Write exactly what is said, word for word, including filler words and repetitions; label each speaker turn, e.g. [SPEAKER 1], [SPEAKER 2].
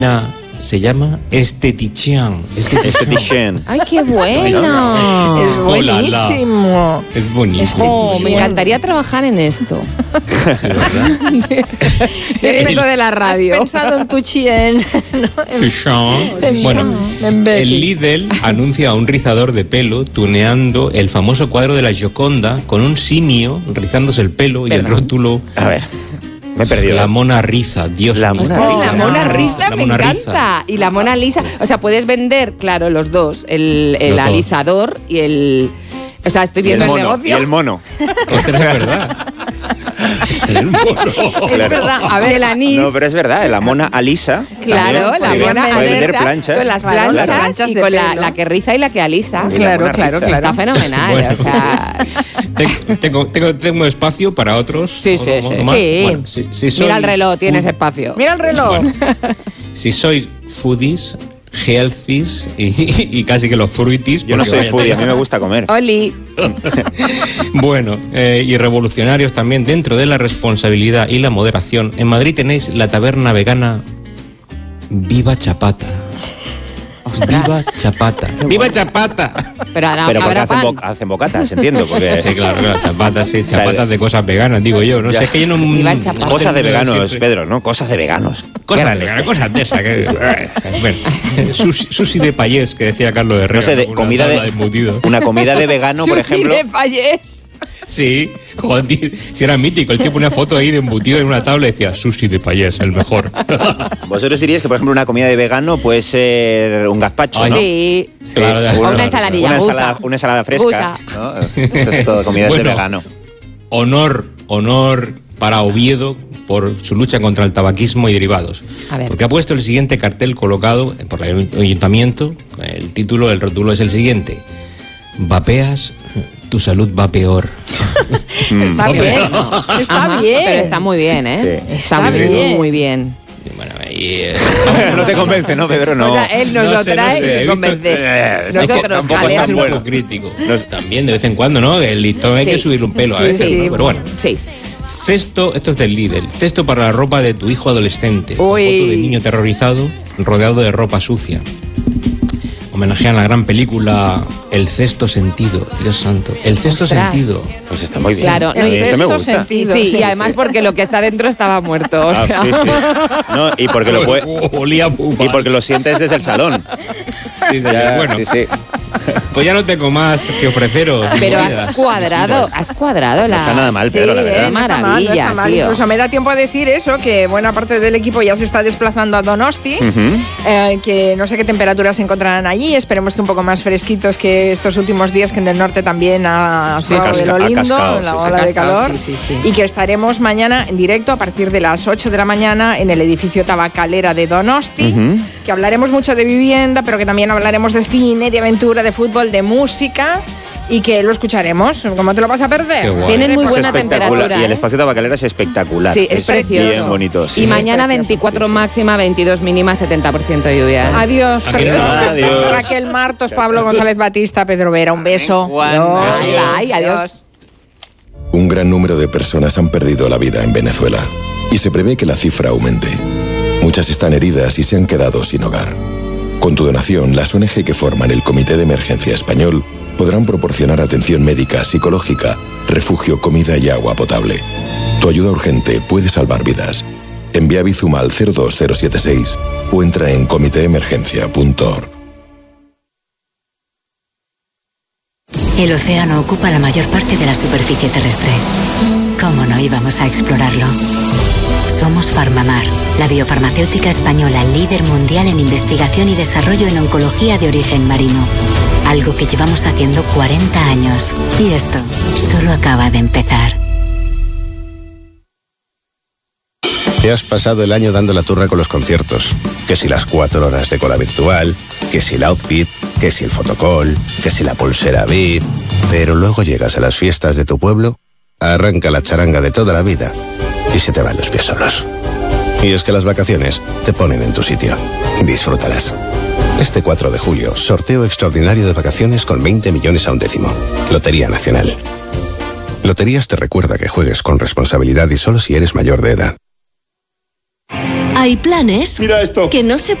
[SPEAKER 1] Se llama Estetician.
[SPEAKER 2] Estetician.
[SPEAKER 3] ¡Ay, qué bueno!
[SPEAKER 4] Es buenísimo.
[SPEAKER 1] Es bonito.
[SPEAKER 3] Oh, me encantaría trabajar en esto.
[SPEAKER 1] Sí, ¿verdad?
[SPEAKER 4] Es lo de la radio.
[SPEAKER 3] Has pensado en tu chien.
[SPEAKER 1] Bueno, el Lidl anuncia a un rizador de pelo tuneando el famoso cuadro de la Gioconda con un simio rizándose el pelo y el rótulo.
[SPEAKER 2] A ver. Me he perdido.
[SPEAKER 1] La Mona Riza, Dios
[SPEAKER 2] la
[SPEAKER 1] mío.
[SPEAKER 2] Mona
[SPEAKER 3] Oh,
[SPEAKER 2] Riza.
[SPEAKER 3] la Mona Riza
[SPEAKER 1] La
[SPEAKER 3] me
[SPEAKER 1] Mona
[SPEAKER 3] encanta.
[SPEAKER 1] Riza.
[SPEAKER 3] Y la Mona Lisa. O sea, puedes vender, claro, los dos. El, el
[SPEAKER 1] Los dos.
[SPEAKER 3] alisador y el... O sea, estoy
[SPEAKER 2] Y el
[SPEAKER 3] viendo el,
[SPEAKER 2] mono.
[SPEAKER 3] negocio.
[SPEAKER 2] Y el mono.
[SPEAKER 1] Esto es verdad. El mono.
[SPEAKER 3] Es verdad. A ver, el anís.
[SPEAKER 2] No, pero es verdad, la mona Alisa.
[SPEAKER 3] Claro,
[SPEAKER 2] también
[SPEAKER 3] la
[SPEAKER 2] puede-
[SPEAKER 3] Mona
[SPEAKER 2] puede vender
[SPEAKER 3] Alisa,
[SPEAKER 2] planchas.
[SPEAKER 3] con las
[SPEAKER 4] Claro,
[SPEAKER 3] planchas,
[SPEAKER 4] las planchas
[SPEAKER 3] y
[SPEAKER 4] de
[SPEAKER 3] con la,
[SPEAKER 4] pelo.
[SPEAKER 3] la que riza y la que alisa.
[SPEAKER 2] Y la
[SPEAKER 4] Claro,
[SPEAKER 2] Mona
[SPEAKER 4] claro,
[SPEAKER 2] Riza.
[SPEAKER 4] claro.
[SPEAKER 3] Está fenomenal.
[SPEAKER 1] Bueno.
[SPEAKER 3] O sea,
[SPEAKER 1] Te- Tengo, tengo, tengo espacio para otros.
[SPEAKER 3] Sí, sí,
[SPEAKER 1] ¿O- o-
[SPEAKER 3] sí.
[SPEAKER 1] o más?
[SPEAKER 4] Sí.
[SPEAKER 1] Bueno, si, si soy
[SPEAKER 3] mira el reloj,
[SPEAKER 1] food-
[SPEAKER 3] tienes espacio.
[SPEAKER 4] Mira el reloj.
[SPEAKER 1] Bueno, si sois foodies, healthies y, y casi que los fruities.
[SPEAKER 2] Yo no
[SPEAKER 1] porque
[SPEAKER 2] soy
[SPEAKER 1] vaya
[SPEAKER 2] foodie, a
[SPEAKER 1] tela.
[SPEAKER 2] mí me gusta comer.
[SPEAKER 3] Oli.
[SPEAKER 1] Bueno, eh, y revolucionarios también dentro de la responsabilidad y la moderación. En Madrid tenéis la taberna vegana Viva Chapata. Viva Chapata. ¡Viva Chapata!
[SPEAKER 3] Pero ahora
[SPEAKER 2] Pero porque
[SPEAKER 3] habrá
[SPEAKER 2] hacen,
[SPEAKER 3] pan.
[SPEAKER 2] bo- hacen bocatas, entiendo. Porque
[SPEAKER 1] Sí, claro, claro, chapatas, sí,
[SPEAKER 2] O sea,
[SPEAKER 1] chapatas de cosas veganas, digo yo. No
[SPEAKER 2] ya.
[SPEAKER 1] sé, es que yo no.
[SPEAKER 3] Viva Chapata.
[SPEAKER 1] no
[SPEAKER 2] Cosas de
[SPEAKER 1] tengo
[SPEAKER 2] veganos,
[SPEAKER 1] siempre-
[SPEAKER 2] Pedro, ¿no? Cosas de veganos.
[SPEAKER 1] Cosas
[SPEAKER 2] ¿Qué
[SPEAKER 1] de
[SPEAKER 2] eran
[SPEAKER 1] veganas, cosas de esas. Que, bueno, sushi, sushi de payés, que decía Carlos Herrera.
[SPEAKER 2] No sé, de
[SPEAKER 1] una
[SPEAKER 2] comida
[SPEAKER 1] tabla
[SPEAKER 2] de,
[SPEAKER 1] embutidos.
[SPEAKER 2] una comida de vegano, por
[SPEAKER 4] Sushi
[SPEAKER 2] ejemplo.
[SPEAKER 4] de Fallés.
[SPEAKER 1] Sí, joder, tío, si era mítico. El tipo una foto ahí de embutido en una tabla y decía sushi de payés, el mejor.
[SPEAKER 2] Vosotros diríais que, por ejemplo, una comida de vegano puede ser un gazpacho,
[SPEAKER 1] Ay,
[SPEAKER 2] ¿no?
[SPEAKER 3] Sí.
[SPEAKER 1] Claro,
[SPEAKER 2] Sí,
[SPEAKER 1] de-
[SPEAKER 3] O una
[SPEAKER 1] claro,
[SPEAKER 3] ensaladilla.
[SPEAKER 2] Una
[SPEAKER 3] gusa.
[SPEAKER 2] ensalada, una ensalada fresca.
[SPEAKER 3] Gusa.
[SPEAKER 2] ¿no? Eso es todo, comidas
[SPEAKER 1] Bueno,
[SPEAKER 2] de vegano.
[SPEAKER 1] Honor, honor para Oviedo por su lucha contra el tabaquismo y derivados.
[SPEAKER 3] A ver.
[SPEAKER 1] Porque ha puesto el siguiente cartel colocado por el ayuntamiento. El título, el rótulo es el siguiente: Vapeas, tu salud va peor.
[SPEAKER 4] Está bien. Está
[SPEAKER 3] Ajá,
[SPEAKER 4] bien.
[SPEAKER 3] Pero está muy bien, ¿eh?
[SPEAKER 2] Sí.
[SPEAKER 3] Está,
[SPEAKER 4] Está
[SPEAKER 3] muy
[SPEAKER 4] bien.
[SPEAKER 3] muy bien.
[SPEAKER 1] Bueno, y, eh,
[SPEAKER 2] No te convence, ¿no, Pedro? No.
[SPEAKER 3] O sea, él nos
[SPEAKER 1] No
[SPEAKER 3] lo
[SPEAKER 1] sé, no
[SPEAKER 3] trae
[SPEAKER 1] sé,
[SPEAKER 3] y
[SPEAKER 1] he
[SPEAKER 3] se
[SPEAKER 1] visto-
[SPEAKER 3] convence.
[SPEAKER 2] Eh,
[SPEAKER 3] Nosotros,
[SPEAKER 2] tampoco
[SPEAKER 1] hay que
[SPEAKER 2] es
[SPEAKER 1] ser
[SPEAKER 2] tan
[SPEAKER 1] un
[SPEAKER 2] bueno.
[SPEAKER 1] poco crítico. También de vez en cuando, ¿no? El listón hay
[SPEAKER 3] Sí.
[SPEAKER 1] que subirle un pelo a
[SPEAKER 3] Sí,
[SPEAKER 1] veces,
[SPEAKER 3] sí.
[SPEAKER 1] ¿no? Pero bueno.
[SPEAKER 3] Sí.
[SPEAKER 1] Cesto, esto es del Lidl. Cesto para la ropa de tu hijo adolescente. Con
[SPEAKER 4] Uy.
[SPEAKER 1] foto de niño aterrorizado rodeado de ropa sucia. Homenajean la gran película El Sexto Sentido. Dios santo. El Sexto
[SPEAKER 3] Ostras.
[SPEAKER 1] Sentido.
[SPEAKER 2] Pues está muy bien.
[SPEAKER 3] Claro, no,
[SPEAKER 2] A
[SPEAKER 3] y
[SPEAKER 2] mí esto me
[SPEAKER 4] sexto
[SPEAKER 2] gusta.
[SPEAKER 4] sentido.
[SPEAKER 3] Y sí, y además porque lo que está dentro estaba muerto. O
[SPEAKER 2] Ah,
[SPEAKER 3] sea.
[SPEAKER 2] sí, sí. No, y porque lo puede,
[SPEAKER 1] Olía muy
[SPEAKER 2] y
[SPEAKER 1] mal.
[SPEAKER 2] porque lo sientes desde el salón.
[SPEAKER 1] Sí, sí,
[SPEAKER 2] Ya,
[SPEAKER 1] bueno,
[SPEAKER 2] sí, sí.
[SPEAKER 1] pues ya no tengo más que ofreceros.
[SPEAKER 3] Pero has
[SPEAKER 1] Movidas
[SPEAKER 3] cuadrado,
[SPEAKER 1] distintas.
[SPEAKER 3] has cuadrado la.
[SPEAKER 2] No está nada mal,
[SPEAKER 4] Sí,
[SPEAKER 2] Pedro, la
[SPEAKER 4] eh,
[SPEAKER 2] verdad.
[SPEAKER 4] no está mal, no
[SPEAKER 3] Maravilla,
[SPEAKER 4] está mal.
[SPEAKER 3] tío.
[SPEAKER 4] Incluso me da tiempo a decir eso, que buena parte del equipo ya se está desplazando a Donosti,
[SPEAKER 2] Ujú.
[SPEAKER 4] eh, que no sé qué temperaturas se encontrarán allí, esperemos que un poco más fresquitos que estos últimos días, que en el norte también ha
[SPEAKER 3] Sí,
[SPEAKER 4] suave
[SPEAKER 2] casca-
[SPEAKER 4] de lo
[SPEAKER 2] ha
[SPEAKER 4] lindo,
[SPEAKER 2] cascado,
[SPEAKER 4] la
[SPEAKER 2] sí, sí.
[SPEAKER 4] ola
[SPEAKER 3] Ha
[SPEAKER 4] de
[SPEAKER 3] cascado,
[SPEAKER 4] calor,
[SPEAKER 3] sí, sí, sí.
[SPEAKER 4] y que estaremos mañana en directo a partir de las ocho de la mañana en el edificio Tabacalera de Donosti,
[SPEAKER 2] Ujú.
[SPEAKER 4] que hablaremos mucho de vivienda, pero que también hablaremos de cine, de aventura, de fútbol, de música, y que lo escucharemos. ¿Cómo te lo vas a perder?
[SPEAKER 1] Qué guay.
[SPEAKER 3] Tienen muy
[SPEAKER 2] Es
[SPEAKER 3] buena
[SPEAKER 2] espectacular.
[SPEAKER 3] temperatura.
[SPEAKER 2] Y el
[SPEAKER 3] ¿eh?
[SPEAKER 2] espacio tabacalera es espectacular.
[SPEAKER 3] Sí, es precioso.
[SPEAKER 2] Bien bonito. sí,
[SPEAKER 3] y
[SPEAKER 2] sí.
[SPEAKER 3] mañana
[SPEAKER 4] es precioso,
[SPEAKER 3] veinticuatro
[SPEAKER 2] sí, sí.
[SPEAKER 3] máxima, veintidós mínima, setenta por ciento de lluvia.
[SPEAKER 4] Adiós,
[SPEAKER 1] Aquí no.
[SPEAKER 4] Pedro.
[SPEAKER 2] Adiós.
[SPEAKER 4] Raquel Martos, Pablo González Batista, Pedro Vera, un beso.
[SPEAKER 2] Juan.
[SPEAKER 4] Adiós.
[SPEAKER 3] Bye, bye, adiós.
[SPEAKER 5] Un gran número de personas han perdido la vida en Venezuela y se prevé que la cifra aumente. Muchas están heridas y se han quedado sin hogar. Con tu donación, las O N G que forman el Comité de Emergencia Español podrán proporcionar atención médica, psicológica, refugio, comida y agua potable. Tu ayuda urgente puede salvar vidas. Envía Bizum al cero dos cero siete seis o entra en comité emergencia punto org.
[SPEAKER 6] El océano ocupa la mayor parte de la superficie terrestre. ¿Cómo no íbamos a explorarlo? Somos Farmamar, la biofarmacéutica española líder mundial en investigación y desarrollo en oncología de origen marino. Algo que llevamos haciendo cuarenta años. Y esto solo acaba de empezar.
[SPEAKER 7] Te has pasado el año dando la turra con los conciertos. Que si las cuatro horas de cola virtual, que si el outfit, que si el fotocall, que si la pulsera V I P. Pero luego llegas a las fiestas de tu pueblo, arranca la charanga de toda la vida y se te van los pies solos. Y es que las vacaciones te ponen en tu sitio. Disfrútalas. Este cuatro de julio, sorteo extraordinario de vacaciones con veinte millones a un décimo. Lotería Nacional. Loterías te recuerda que juegues con responsabilidad y solo si eres mayor de edad.
[SPEAKER 8] Hay planes
[SPEAKER 9] Mira esto.
[SPEAKER 8] que no se